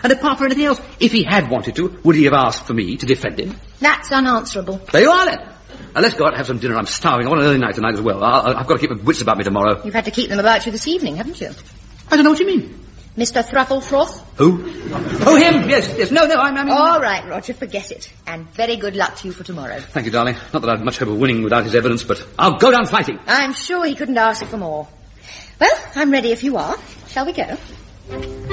And apart from anything else, if he had wanted to, would he have asked for me to defend him? That's unanswerable. There you are, then. Now, let's go out and have some dinner. I'm starving. I want an early night tonight as well. I've got to keep my wits about me tomorrow. You've had to keep them about you this evening, haven't you? I don't know what you mean. Mr. Thrufflefroth? Who? Oh, him! Yes. No, I'm... All right, Roger, forget it. And very good luck to you for tomorrow. Thank you, darling. Not that I'd much hope of winning without his evidence, but I'll go down fighting. I'm sure he couldn't ask for more. Well, I'm ready if you are. Shall we go?